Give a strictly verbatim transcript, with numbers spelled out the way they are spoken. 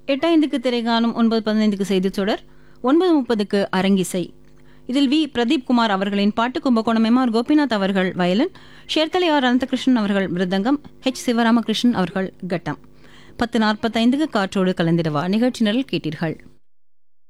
எட்டு ஐந்துக்கு திரைகாணும், ஒன்பது பதினைந்துக்கு செய்திச் தொடர், ஒன்பது முப்பதுக்கு அரங்கிசை. இதில் வி பிரதீப் குமார் அவர்களின் பாட்டு, கும்பகோணம் எம் ஆர் கோபிநாத் அவர்கள் வயலின், ஷேர்தலை ஆர் அனந்தகிருஷ்ணன் அவர்கள் மிருதங்கம், ஹெச் சிவராமகிருஷ்ணன் அவர்கள் கட்டம். பத்து நாற்பத்தைந்துக்கு காற்றோடு கலந்திடவா நிகழ்ச்சி நிரல் கேட்டீர்கள்.